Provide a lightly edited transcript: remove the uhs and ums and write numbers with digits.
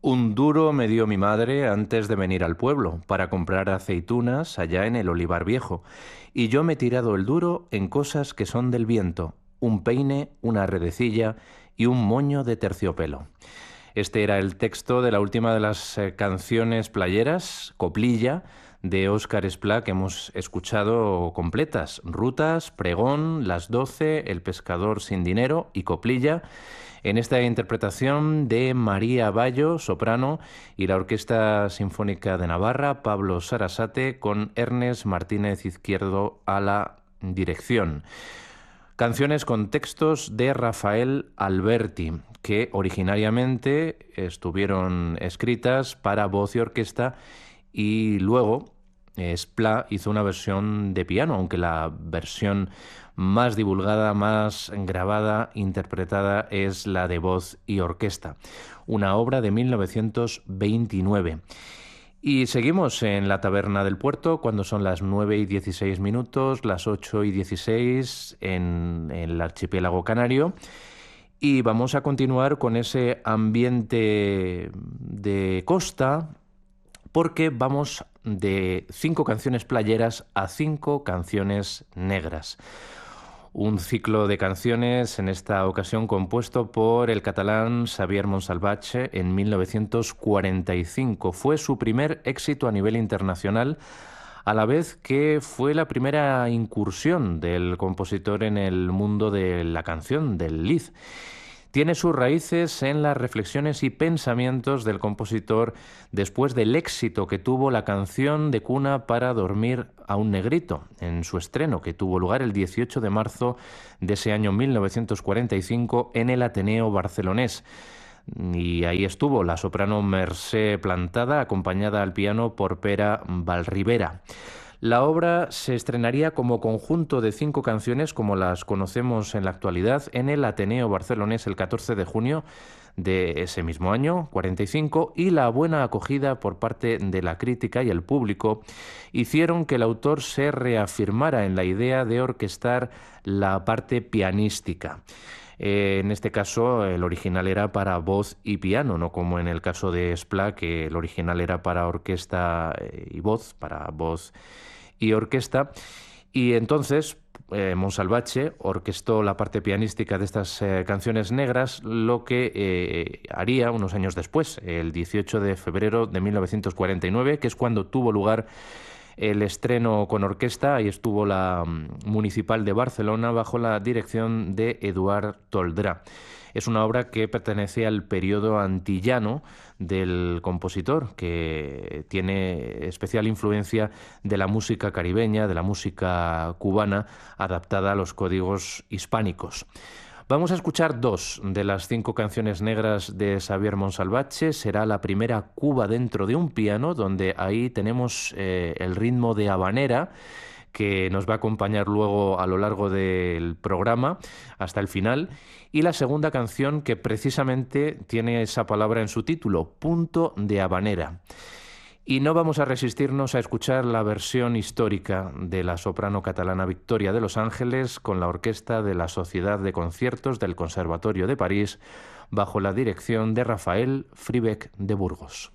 Un duro me dio mi madre antes de venir al pueblo para comprar aceitunas allá en el Olivar Viejo, y yo me he tirado el duro en cosas que son del viento, un peine, una redecilla y un moño de terciopelo. Este era el texto de la última de las canciones playeras, Coplilla, de Óscar Esplá, que hemos escuchado completas. Rutas, Pregón, Las 12, El pescador sin dinero y Coplilla, en esta interpretación de María Bayo, soprano, y la Orquesta Sinfónica de Navarra, Pablo Sarasate, con Ernest Martínez Izquierdo a la dirección. Canciones con textos de Rafael Alberti, que originariamente estuvieron escritas para voz y orquesta, y luego Esplá hizo una versión de piano, aunque la versión más divulgada, más grabada, interpretada es la de voz y orquesta, una obra de 1929. Y seguimos en la Taberna del Puerto cuando son las 9:16, las 8:16 en el archipiélago canario. Y vamos a continuar con ese ambiente de costa, porque vamos de 5 canciones playeras a 5 canciones negras. Un ciclo de canciones, en esta ocasión compuesto por el catalán Xavier Montsalvatge en 1945. Fue su primer éxito a nivel internacional, a la vez que fue la primera incursión del compositor en el mundo de la canción, del lied. Tiene sus raíces en las reflexiones y pensamientos del compositor después del éxito que tuvo la canción de cuna para dormir a un negrito, en su estreno, que tuvo lugar el 18 de marzo de ese año 1945 en el Ateneo barcelonés. Y ahí estuvo la soprano Mercè Plantada, acompañada al piano por Pere Vallribera. La obra se estrenaría como conjunto de 5 canciones, como las conocemos en la actualidad, en el Ateneo barcelonés el 14 de junio de ese mismo año, 45, y la buena acogida por parte de la crítica y el público hicieron que el autor se reafirmara en la idea de orquestar la parte pianística. En este caso, el original era para voz y piano, no como en el caso de Esplá, que el original era para orquesta y voz, para voz y orquesta. Y entonces Montsalvatge orquestó la parte pianística de estas canciones negras, lo que haría unos años después, el 18 de febrero de 1949, que es cuando tuvo lugar el estreno con orquesta. Ahí estuvo la Municipal de Barcelona bajo la dirección de Eduard Toldrá. Es una obra que pertenece al periodo antillano del compositor, que tiene especial influencia de la música caribeña, de la música cubana, adaptada a los códigos hispánicos. Vamos a escuchar 2 de las 5 canciones negras de Xavier Montsalvatge. Será la primera, Cuba dentro de un piano, donde ahí tenemos el ritmo de habanera, que nos va a acompañar luego a lo largo del programa hasta el final. Y la segunda canción, que precisamente tiene esa palabra en su título, Punto de Habanera. Y no vamos a resistirnos a escuchar la versión histórica de la soprano catalana Victoria de Los Ángeles con la orquesta de la Sociedad de Conciertos del Conservatorio de París bajo la dirección de Rafael Fribec de Burgos.